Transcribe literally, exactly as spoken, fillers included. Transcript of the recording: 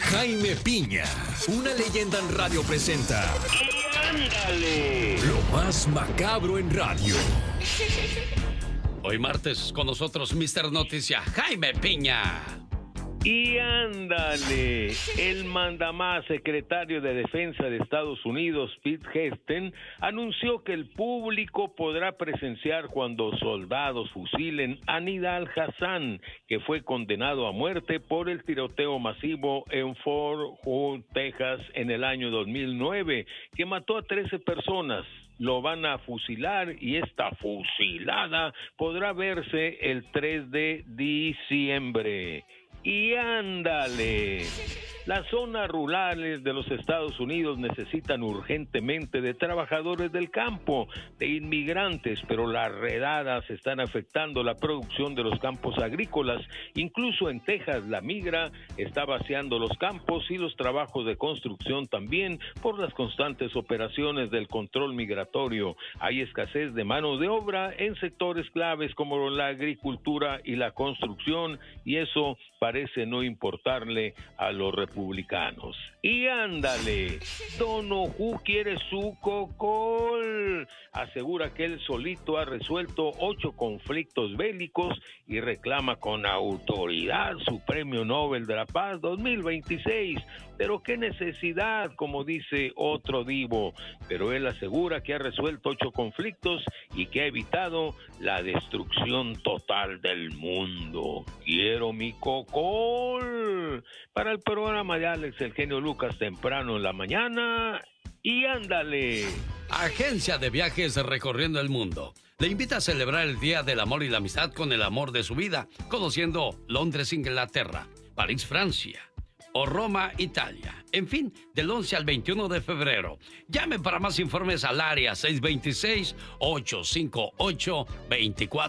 Jaime Piña, una leyenda en radio presenta. ¡Y ándale! Lo más macabro en radio. Hoy martes con nosotros mister Noticia, Jaime Piña. Y ándale, el mandamás secretario de Defensa de Estados Unidos, Pete Hegseth, anunció que el público podrá presenciar cuando soldados fusilen a Nidal Hasan, que fue condenado a muerte por el tiroteo masivo en Fort Hood, Texas, en el año dos mil nueve, que mató a trece personas. Lo van a fusilar y esta fusilada podrá verse el tres de diciembre. Y ándale, las zonas rurales de los Estados Unidos necesitan urgentemente de trabajadores del campo, de inmigrantes, pero las redadas están afectando la producción de los campos agrícolas. Incluso en Texas, la migra está vaciando los campos y los trabajos de construcción también por las constantes operaciones del control migratorio. Hay escasez de mano de obra en sectores claves como la agricultura y la construcción, y eso parece no importarle a los republicanos. Y ándale, Donojú quiere su cocol. Asegura que él solito ha resuelto ocho conflictos bélicos y reclama con autoridad su Premio Nobel de la Paz dos mil veintiséis. Pero qué necesidad, como dice otro divo. Pero él asegura que ha resuelto ocho conflictos y que ha evitado la destrucción total del mundo. Quiero mi cocol. Para el programa de Alex El Genio Lucas temprano en la mañana. Y ándale. Agencia de viajes recorriendo el mundo le invita a celebrar el Día del Amor y la Amistad con el amor de su vida, conociendo Londres, Inglaterra, París, Francia o Roma, Italia. En fin, del once al veintiuno de febrero. Llame para más informes al área seis dos seis, ocho cinco ocho, dos cuatro